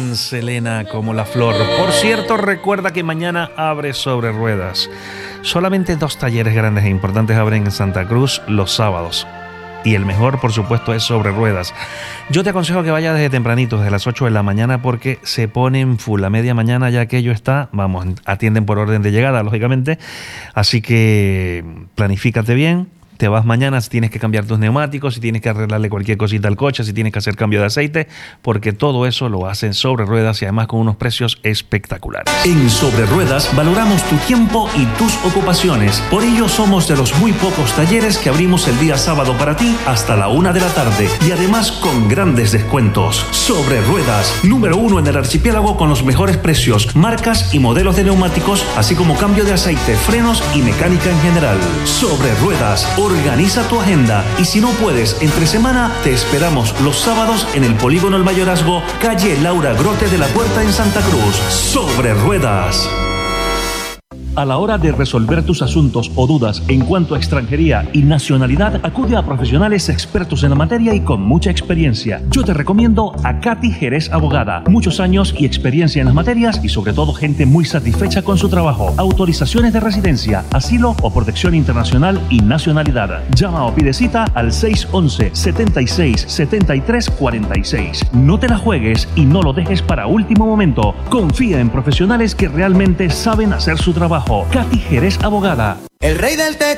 tan Selena como la flor. Por cierto, recuerda que mañana abre Sobre Ruedas. Solamente 2 talleres grandes e importantes abren en Santa Cruz los sábados. Y el mejor, por supuesto, es Sobre Ruedas. Yo te aconsejo que vayas desde tempranito, desde las 8 de la mañana, porque se ponen full. A media mañana ya aquello está, vamos, atienden por orden de llegada, lógicamente. Así que planifícate bien. Te vas mañana si tienes que cambiar tus neumáticos, si tienes que arreglarle cualquier cosita al coche, si tienes que hacer cambio de aceite, porque todo eso lo hacen Sobre Ruedas y además con unos precios espectaculares. En Sobre Ruedas valoramos tu tiempo y tus ocupaciones. Por ello somos de los muy pocos talleres que abrimos el día sábado para ti hasta la 1 de la tarde y además con grandes descuentos. Sobre Ruedas, número 1 en el archipiélago con los mejores precios, marcas y modelos de neumáticos, así como cambio de aceite, frenos y mecánica en general. Sobre Ruedas, organiza tu agenda y si no puedes, entre semana te esperamos los sábados en el Polígono El Mayorazgo, calle Laura Grote de la Puerta en Santa Cruz. Sobre Ruedas. A la hora de resolver tus asuntos o dudas en cuanto a extranjería y nacionalidad, acude a profesionales expertos en la materia y con mucha experiencia. Yo te recomiendo a Katy Jerez Abogada. Muchos años y experiencia en las materias y sobre todo gente muy satisfecha con su trabajo. Autorizaciones de residencia, asilo o protección internacional y nacionalidad. Llama o pide cita al 611-76-73-46. No te la juegues y no lo dejes para último momento. Confía en profesionales que realmente saben hacer su trabajo. Katy Jerez Abogada. El rey del